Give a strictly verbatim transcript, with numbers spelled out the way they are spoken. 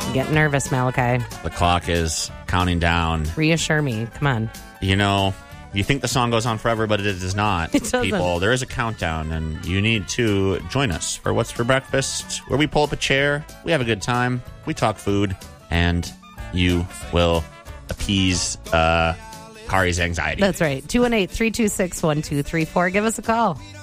I'm getting nervous, Malachi. The clock is counting down. Reassure me. Come on. You know, you think the song goes on forever, but it does not. It doesn't. People, there is a countdown, and you need to join us for What's for Breakfast, where we pull up a chair, we have a good time, we talk food, and you will appease uh, Kari's anxiety. That's right. two one eight, three two six, one two three four. Give us a call.